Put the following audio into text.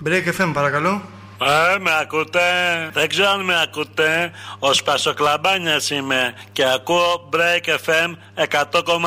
Break FM, παρακαλώ. Με ακούτε? Δεν ξέρω αν με ακούτε. Ο Σπασοκλαμπάνιας είμαι και ακούω Break FM 100,3.